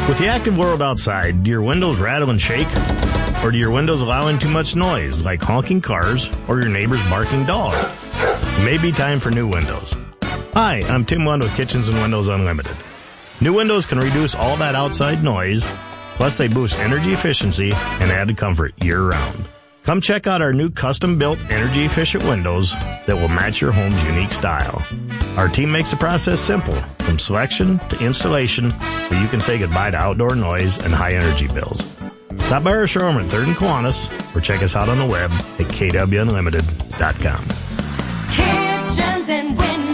With the active world outside, do your windows rattle and shake? Or do your windows allow in too much noise, like honking cars or your neighbor's barking dog? It may be time for new windows. Hi, I'm Tim Lund with Kitchens and Windows Unlimited. New windows can reduce all that outside noise, plus they boost energy efficiency and added comfort year-round. Come check out our new custom-built energy-efficient windows that will match your home's unique style. Our team makes the process simple, from selection to installation, so you can say goodbye to outdoor noise and high-energy bills. Stop by our showroom at 3rd and Kiwanis, or check us out on the web at kwunlimited.com. Kitchens and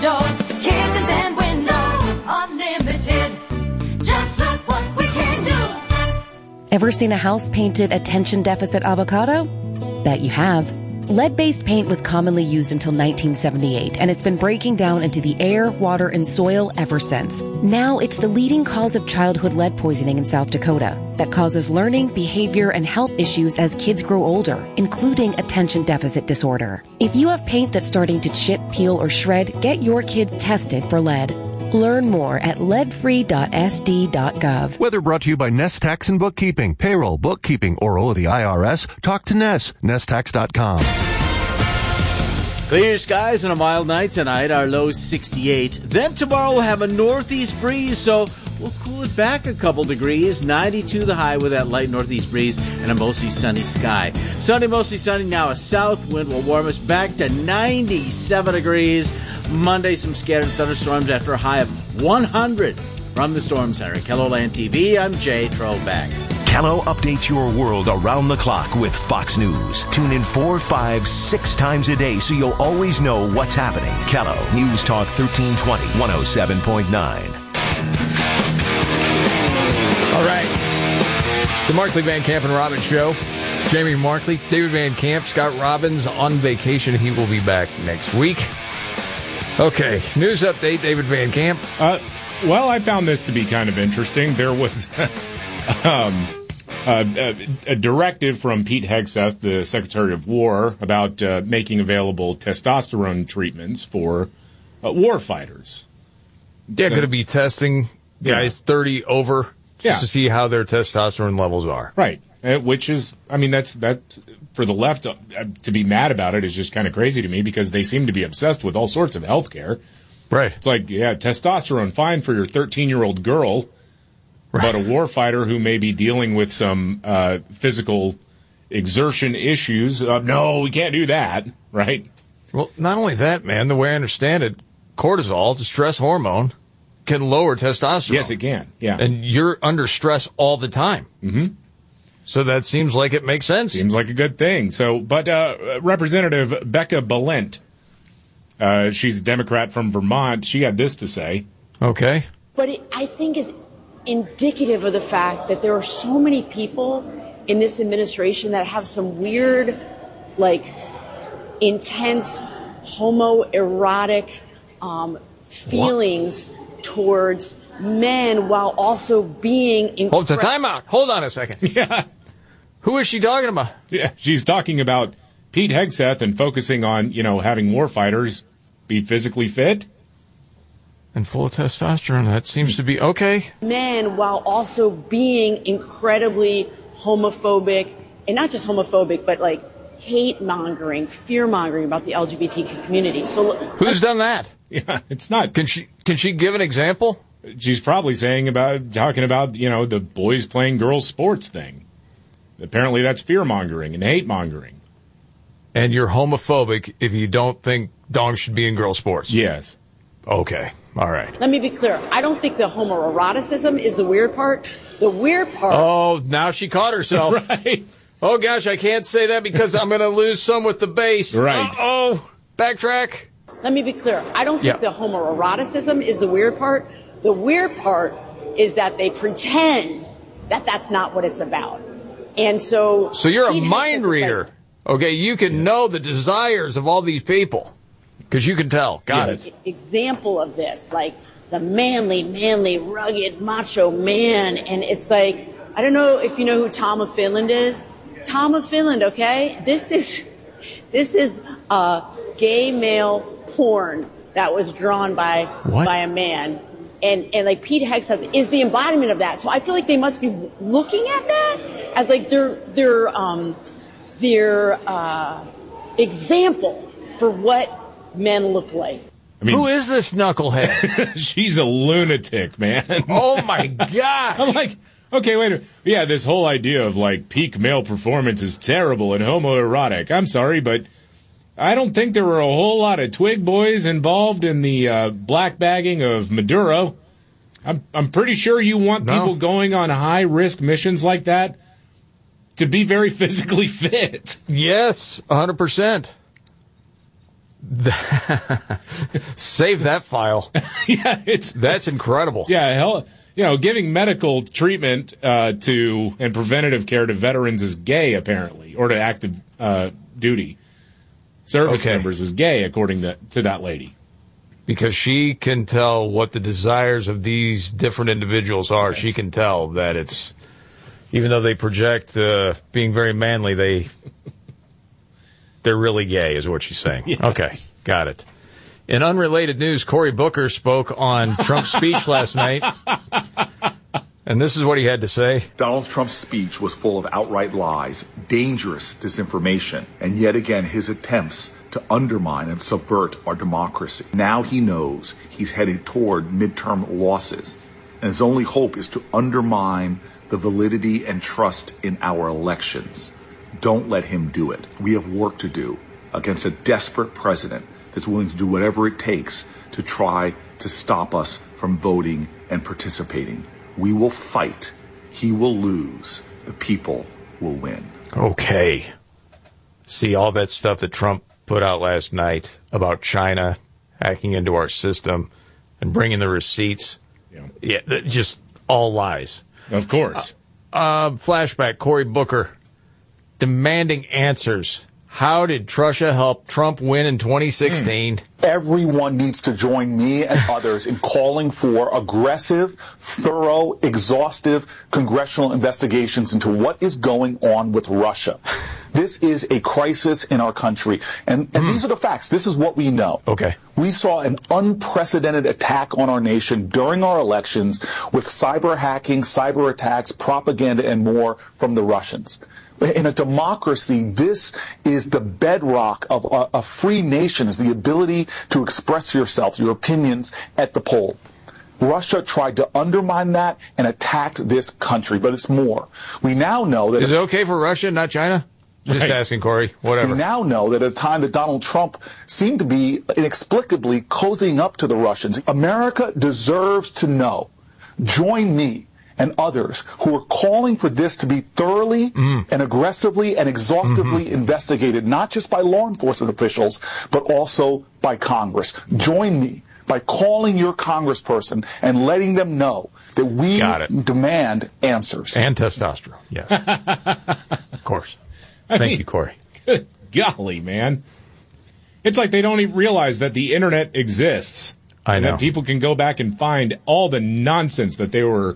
Windows Unlimited. Just look what we can do. Ever seen a house painted attention deficit avocado? Bet you have. Lead-based paint was commonly used until 1978, and it's been breaking down into the air, water, and soil ever since. Now it's the leading cause of childhood lead poisoning in South Dakota that causes learning, behavior, and health issues as kids grow older, including attention deficit disorder. If you have paint that's starting to chip, peel, or shred, get your kids tested for lead. Learn more at leadfree.sd.gov. Weather brought to you by Nest Tax and Bookkeeping, Payroll, Bookkeeping, or the IRS. Talk to Nest, nesttax.com. Clear skies and a mild night tonight. Our low 68. Then tomorrow we'll have a northeast breeze, so we'll cool it back a couple degrees. 92 the high with that light northeast breeze and a mostly sunny sky. Sunday mostly sunny. Now a south wind will warm us back to 97 degrees. Monday, some scattered thunderstorms after a high of 100. From the Storm Center, KELOLAND TV, I'm Jay Trollback. Kello updates your world around the clock with Fox News. Tune in 4, 5, 6 times a day so you'll always know what's happening. Kello, News Talk 1320, 107.9. All right. The Markley, Van Camp, and Robbins Show. Jamie Markley, David Van Camp, Scott Robbins on vacation. He will be back next week. Okay, news update, David Van Camp. Well, I found this to be kind of interesting. There was a directive from Pete Hegseth, the Secretary of War, about making available testosterone treatments for war fighters. They're going to be testing guys 30 over just to see how their testosterone levels are. Right, which is, I mean, that's for the left to be mad about it is just kind of crazy to me because they seem to be obsessed with all sorts of health care. Right. It's like, yeah, testosterone, fine for your 13-year-old girl, but a warfighter who may be dealing with some physical exertion issues, no, we can't do that, right? Well, not only that, man, the way I understand it, cortisol, the stress hormone, can lower testosterone. Yes, it can, yeah. And you're under stress all the time. Mm-hmm. So that seems like it makes sense. Seems like a good thing. So, but Representative Becca Balint, she's a Democrat from Vermont. She had this to say. Okay. But I think is indicative of the fact that there are so many people in this administration that have some weird, like, intense homoerotic feelings towards men while also being Hold the time out. Hold on a second. Yeah. Who is she talking about? Yeah, she's talking about Pete Hegseth and focusing on, having warfighters be physically fit. And full of testosterone. That seems to be okay. Men while also being incredibly homophobic, and not just homophobic, but like hate-mongering, fear-mongering about the LGBT community. So who's done that? Yeah, it's not. Can she give an example? She's probably talking about, the boys playing girls sports thing. Apparently that's fear-mongering and hate-mongering. And you're homophobic if you don't think dogs should be in girls sports? Yes. Okay. All right. Let me be clear. I don't think the homoeroticism is the weird part. The weird part... Oh, now she caught herself. Right. Oh, gosh, I can't say that because I'm going to lose some with the bass. Right. Uh-oh. Backtrack. Let me be clear. I don't think the homoeroticism is the weird part. The weird part is that they pretend that that's not what it's about. And so... So you're a mind reader. Okay, you can know the desires of all these people. Because you can tell. Got it. Example of this, like the manly, rugged, macho man. And it's like, I don't know if you know who Tom of Finland is. Tom of Finland, okay? This is gay male porn that was drawn by a man. And like Pete Hegseth is the embodiment of that. So I feel like they must be looking at that as like their example for what men look like. I mean, who is this knucklehead? She's a lunatic, man. Oh my God. I'm like, okay, wait a minute. Yeah, this whole idea of like peak male performance is terrible and homoerotic. I'm sorry, but I don't think there were a whole lot of twig boys involved in the black bagging of Maduro. I'm pretty sure you want people going on high risk missions like that to be very physically fit. Yes, 100%. Save that file. Yeah, that's incredible. Yeah, hell, giving medical treatment to and preventative care to veterans is gay, apparently, or to active duty service members is gay, according to that lady. Because she can tell what the desires of these different individuals are. Yes. She can tell that it's, even though they project being very manly, they're really gay, is what she's saying. Yes. Okay, got it. In unrelated news, Cory Booker spoke on Trump's speech last night. And this is what he had to say. Donald Trump's speech was full of outright lies, dangerous disinformation, and yet again his attempts to undermine and subvert our democracy. Now he knows he's headed toward midterm losses, and his only hope is to undermine the validity and trust in our elections. Don't let him do it. We have work to do against a desperate president that's willing to do whatever it takes to try to stop us from voting and participating. We will fight. He will lose. The people will win. Okay. See all that stuff that Trump put out last night about China hacking into our system and bringing the receipts. Yeah, just all lies. Of course. Flashback, Cory Booker demanding answers. How did Trusha help Trump win in 2016? Everyone needs to join me and others in calling for aggressive, thorough, exhaustive congressional investigations into what is going on with Russia. This is a crisis in our country. And these are the facts. This is what we know. Okay. We saw an unprecedented attack on our nation during our elections with cyber hacking, cyber attacks, propaganda, and more from the Russians. In a democracy, this is the bedrock of a free nation, is the ability to express yourself, your opinions at the poll. Russia tried to undermine that and attacked this country, but it's more. We now know that... Is it okay for Russia, not China? Just asking, Corey. Whatever. We now know that at a time that Donald Trump seemed to be inexplicably cozying up to the Russians, America deserves to know. Join me and others who are calling for this to be thoroughly and aggressively and exhaustively investigated, not just by law enforcement officials, but also by Congress. Join me by calling your congressperson and letting them know that we demand answers. And testosterone, yes. Of course. Thank you, Corey. Good golly, man. It's like they don't even realize that the internet exists. I know. And that people can go back and find all the nonsense that they were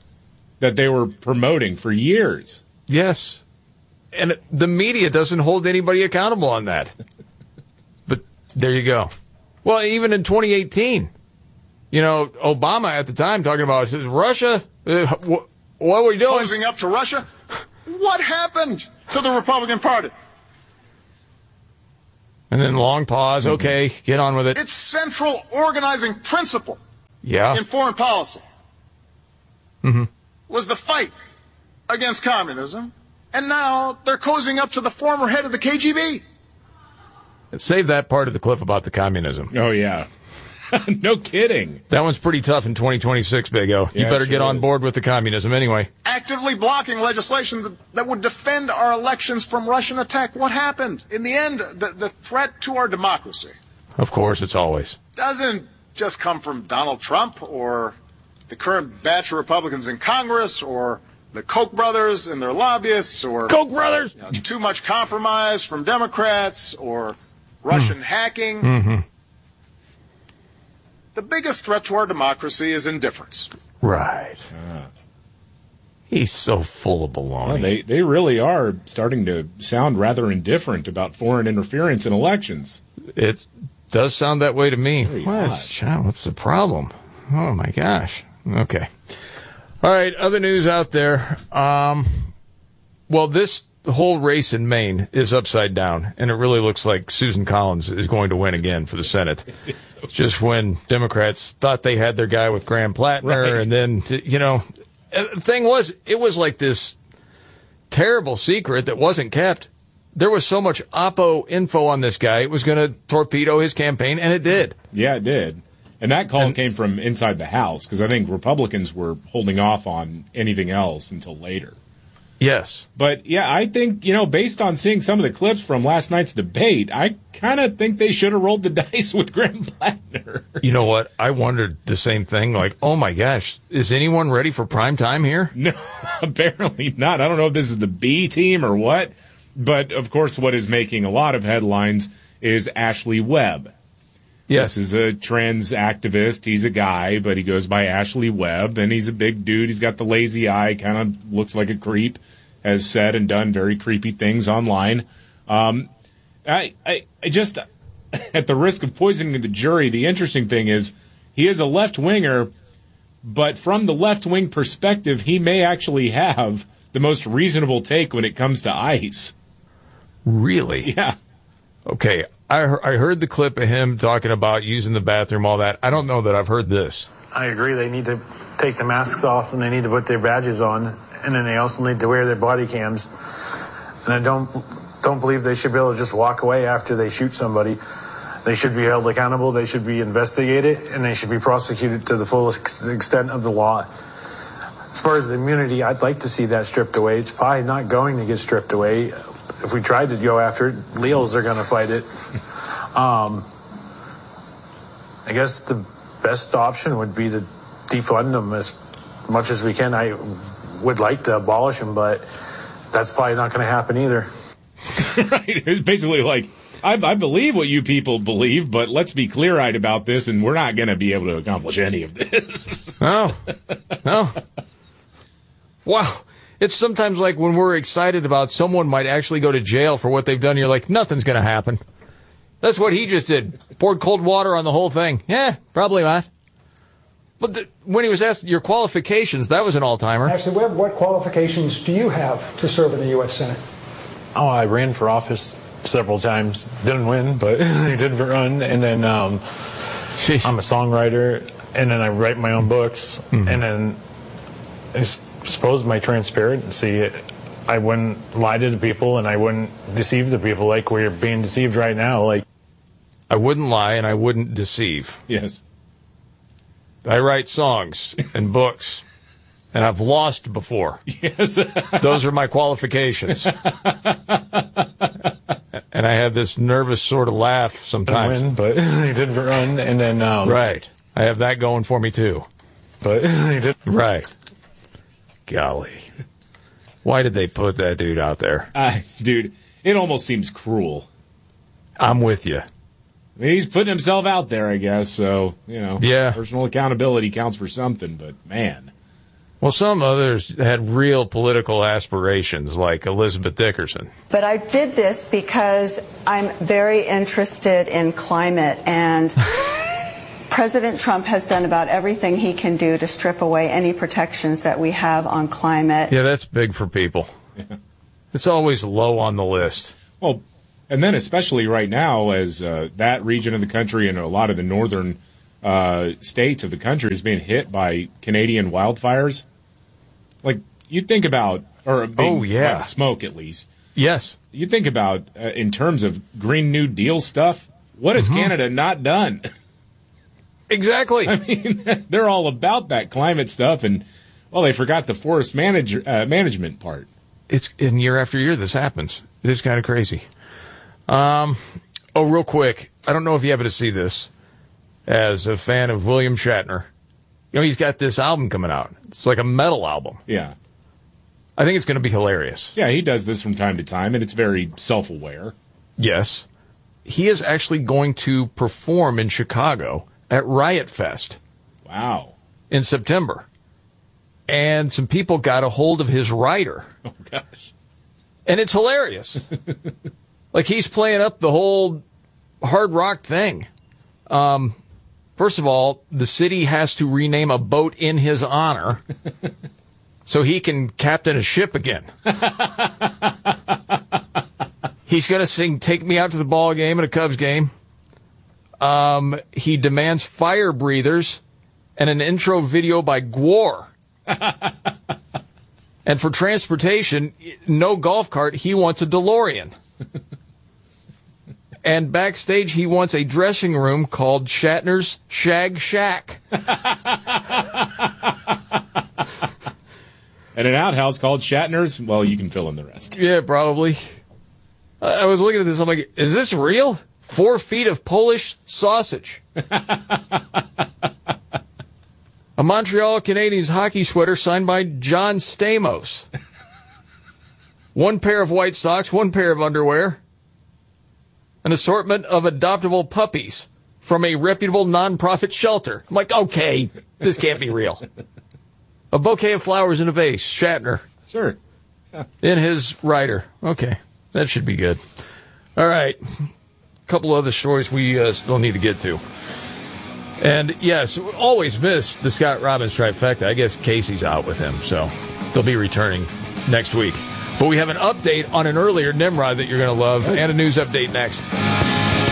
promoting for years. Yes. And the media doesn't hold anybody accountable on that. But there you go. Well, even in 2018, Obama at the time talking about Russia, what were we doing? Closing up to Russia? What happened to the Republican Party? And then long pause. Okay, get on with it. Its central organizing principle in foreign policy was the fight against communism, and now they're cozying up to the former head of the KGB. Save that part of the clip about the communism. Oh, yeah. No kidding. That one's pretty tough in 2026, Big O. You better get on board with the communism anyway. Actively blocking legislation that would defend our elections from Russian attack. What happened? In the end, the threat to our democracy. Of course, it's always. Doesn't just come from Donald Trump or the current batch of Republicans in Congress or the Koch brothers and their lobbyists or Koch brothers. Too much compromise from Democrats or Russian hacking. The biggest threat to our democracy is indifference. Right. He's so full of baloney. Well, they really are starting to sound rather indifferent about foreign interference in elections. It does sound that way to me. What's the problem? Oh, my gosh. Okay. All right, other news out there. Well, this whole race in Maine is upside down, and it really looks like Susan Collins is going to win again for the Senate. Just when Democrats thought they had their guy with Graham Plattner, and then, the thing was, it was like this terrible secret that wasn't kept. There was so much Oppo info on this guy, it was going to torpedo his campaign, and it did. Yeah, it did. And that call came from inside the House, because I think Republicans were holding off on anything else until later. Yes. But, yeah, I think, based on seeing some of the clips from last night's debate, I kind of think they should have rolled the dice with Graham Plattner. You know what? I wondered the same thing. Like, oh, my gosh, is anyone ready for prime time here? No, apparently not. I don't know if this is the B team or what. But, of course, what is making a lot of headlines is Ashley Webb. Yes. This is a trans activist. He's a guy, but he goes by Ashley Webb, and he's a big dude. He's got the lazy eye, kind of looks like a creep, has said and done very creepy things online. I just, at the risk of poisoning the jury, the interesting thing is he is a left-winger, but from the left-wing perspective, he may actually have the most reasonable take when it comes to ICE. Really? Yeah. Okay, I heard the clip of him talking about using the bathroom, all that. I don't know that I've heard this. I agree. They need to take the masks off and they need to put their badges on, and then they also need to wear their body cams. And I don't believe they should be able to just walk away after they shoot somebody. They should be held accountable. They should be investigated, and they should be prosecuted to the fullest extent of the law. As far as the immunity, I'd like to see that stripped away. It's probably not going to get stripped away. If we tried to go after it, Leals are going to fight it. I guess the best option would be to defund them as much as we can. I would like to abolish them, but that's probably not going to happen either. Right. It's basically like, I believe what you people believe, but let's be clear-eyed about this, and we're not going to be able to accomplish any of this. No. Wow. It's sometimes like when we're excited about someone might actually go to jail for what they've done, you're like, nothing's going to happen. That's what he just did. Poured cold water on the whole thing. Yeah, probably not. But when he was asked your qualifications, that was an all-timer. Ashley Webb, what qualifications do you have to serve in the U.S. Senate? Oh, I ran for office several times. Didn't win, but I did run. And then I'm a songwriter, and then I write my own books. Mm-hmm. And then I suppose my transparency, I wouldn't lie to the people, and I wouldn't deceive the people like we're being deceived right now. Like, I wouldn't lie, and I wouldn't deceive. Yes. I write songs and books, and I've lost before. Yes. Those are my qualifications. And I have this nervous sort of laugh sometimes. Win, but I did run, and then right. I have that going for me too. But I did right. Golly. Why did they put that dude out there? Dude, it almost seems cruel. I'm with you. I mean, he's putting himself out there, I guess, so, yeah. Personal accountability counts for something, but man. Well, some others had real political aspirations, like Elizabeth Dickerson. But I did this because I'm very interested in climate, and President Trump has done about everything he can do to strip away any protections that we have on climate. Yeah, that's big for people. Yeah. It's always low on the list. Well, and then especially right now, as that region of the country and a lot of the northern states of the country is being hit by Canadian wildfires. Like, you think about, or like smoke at least. Yes. You think about, in terms of Green New Deal stuff, what has Canada not done? Exactly. I mean, they're all about that climate stuff, and, well, they forgot the forest management part. And year after year this happens. It is kind of crazy. Real quick, I don't know if you happen to see this as a fan of William Shatner. He's got this album coming out. It's like a metal album. Yeah. I think it's going to be hilarious. Yeah, he does this from time to time, and it's very self-aware. Yes. He is actually going to perform in Chicago at Riot Fest. Wow. In September. And some people got a hold of his writer. Oh, gosh. And it's hilarious. Like, he's playing up the whole hard rock thing. First of all, the city has to rename a boat in his honor so he can captain a ship again. He's going to sing Take Me Out to the Ball Game at a Cubs game. He demands fire breathers and an intro video by Gwar. And for transportation, no golf cart, he wants a DeLorean. And backstage, he wants a dressing room called Shatner's Shag Shack. And an outhouse called Shatner's? Well, you can fill in the rest. Yeah, probably. I was looking at this, I'm like, is this real? 4 feet of Polish sausage. A Montreal Canadiens hockey sweater signed by John Stamos. 1 pair of white socks, 1 pair of underwear. An assortment of adoptable puppies from a reputable nonprofit shelter. I'm like, okay, this can't be real. A bouquet of flowers in a vase, Shatner. Sure. Yeah. In his rider. Okay, that should be good. All right. A couple other stories we still need to get to. And, yes, always miss the Scott Robbins trifecta. I guess Casey's out with him, so they'll be returning next week. But we have an update on an earlier Nimrod that you're going to love, and a news update next.